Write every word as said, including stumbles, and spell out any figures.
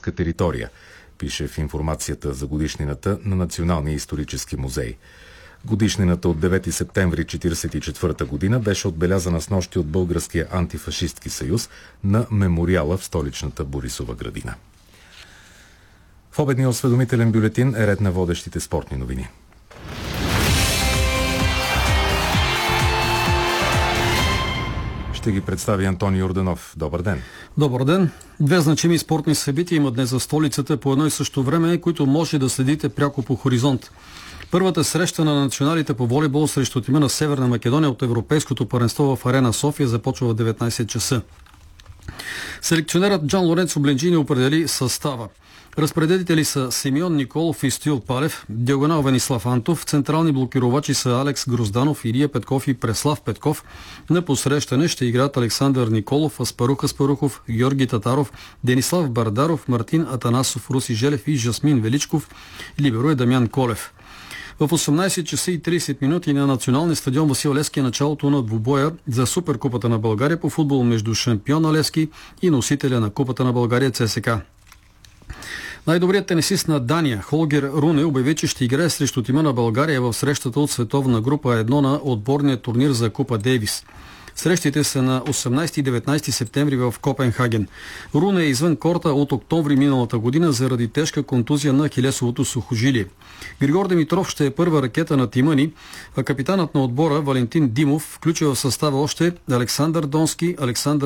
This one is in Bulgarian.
българска територия, пише в информацията за годишнината на Националния исторически музей. Годишнината от девети септември хиляда деветстотин четиридесет и четвърта година беше отбелязана с нощи от Българския антифашистки съюз на мемориала в столичната Борисова градина. В обедния осведомителен бюлетин е ред на водещите спортни новини. Ще ги представи Антони Йорданов. Добър ден. Добър ден. Две значими спортни събития има днес за столицата по едно и също време, които може да следите пряко по хоризонт. Първата среща на националите по волейбол срещу тима на Северна Македония от Европейското паренство в Арена София започва в деветнайсет часа. Селекционерът Джан Лоренцо Бленджини определи състава. Разпределители са Симеон Николов и Стоил Палев, диагонал Венислав Антов, централни блокировачи са Алекс Грозданов, Илия Петков и Преслав Петков. На посрещане ще играят Александър Николов, Аспарух Аспарухов, Георги Татаров, Денислав Бардаров, Мартин Атанасов, Руси Желев и Жасмин Величков. Либеро е Дамян Колев. В осемнайсет часа и трийсет минути на националния стадион Васил Левски е началото на двубоя за Суперкупата на България по футбол между шампиона Левски и носителя на Купата на България ЦСКА. Най-добрият тенисист на Дания, Холгер Руне, обяви, че ще играе срещу тима на България в срещата от световна група едно на отборния турнир за Купа Дейвис. Срещите са на осемнайсети и деветнайсети септември в Копенхаген. Руне е извън корта от октомври миналата година заради тежка контузия на ахилесовото сухожилие. Григор Димитров ще е първа ракета на тима ни, а капитанът на отбора Валентин Димов включва в състава още Александър Донски, Александър